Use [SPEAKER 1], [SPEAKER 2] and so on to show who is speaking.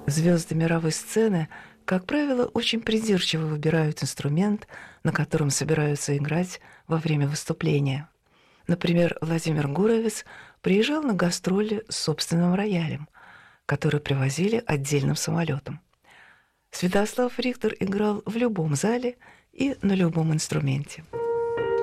[SPEAKER 1] Звезды мировой сцены, как правило, очень придирчиво выбирают инструмент, на котором собираются играть во время выступления. Например, Владимир Гуровец приезжал на гастроли с собственным роялем, который привозили отдельным самолетом. Святослав Рихтер играл в любом зале и на любом инструменте.